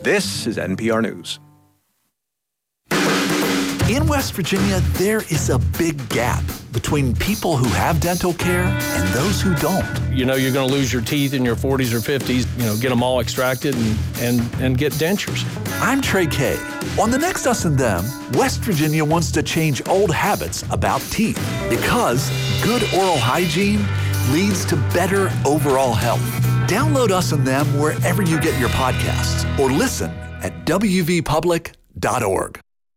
This is NPR News. In West Virginia, there is a big gap between people who have dental care and those who don't. You know, you're going to lose your teeth in your 40s or 50s, get them all extracted and get dentures. I'm Trey Kay. On the next Us and Them, West Virginia wants to change old habits about teeth because good oral hygiene leads to better overall health. Download Us and Them wherever you get your podcasts or listen at wvpublic.org.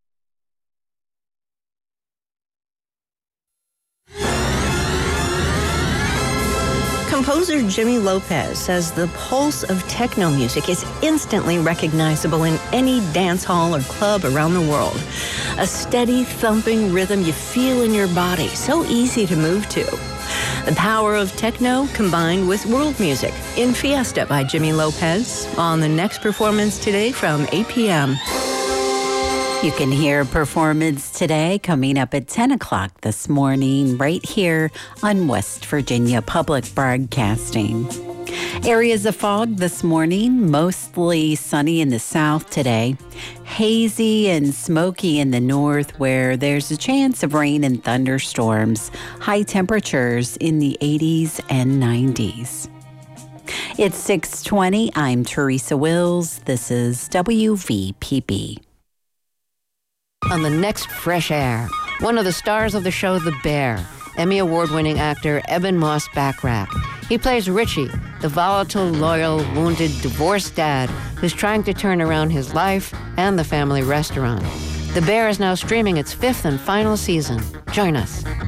Composer Jimmy Lopez says the pulse of techno music is instantly recognizable in any dance hall or club around the world. A steady, thumping rhythm you feel in your body, so easy to move to. The power of techno combined with world music in Fiesta by Jimmy Lopez on the next performance today from 8 p.m. You can hear Performance Today coming up at 10 o'clock this morning right here on West Virginia Public Broadcasting. Areas of fog this morning, mostly sunny in the south today. Hazy and smoky in the north where there's a chance of rain and thunderstorms. High temperatures in the 80s and 90s. It's 6:20. I'm Teresa Wills. This is WVPB. On the next Fresh Air, one of the stars of the show The Bear, Emmy Award-winning actor Eben Moss Backrack. He plays Richie, the volatile, loyal, wounded, divorced dad who's trying to turn around his life and the family restaurant. The Bear is now streaming its 5th and final season. Join us.